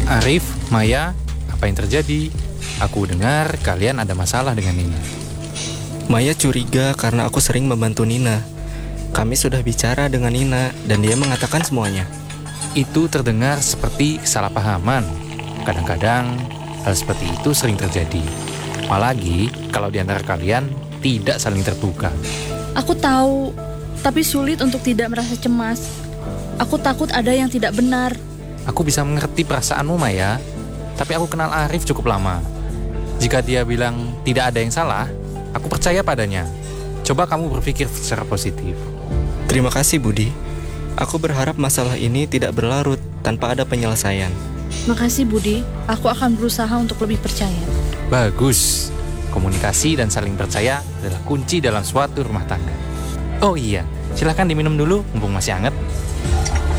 Arif, Maya, apa yang terjadi? Aku dengar kalian ada masalah dengan Nina. Maya curiga karena aku sering membantu Nina. Kami sudah bicara dengan Nina dan dia mengatakan semuanya. Itu terdengar seperti kesalahpahaman. Kadang-kadang hal seperti itu sering terjadi. Apalagi kalau di antara kalian tidak saling terbuka. Aku tahu, tapi sulit untuk tidak merasa cemas. Aku takut ada yang tidak benar. Aku bisa mengerti perasaanmu, Maya. Tapi aku kenal Arif cukup lama. Jika dia bilang tidak ada yang salah, aku percaya padanya. Coba kamu berpikir secara positif. Terima kasih Budi. Aku berharap masalah ini tidak berlarut tanpa ada penyelesaian. Makasih Budi, aku akan berusaha untuk lebih percaya. Bagus. Komunikasi dan saling percaya adalah kunci dalam suatu rumah tangga. Oh iya, silahkan diminum dulu mumpung masih hangat.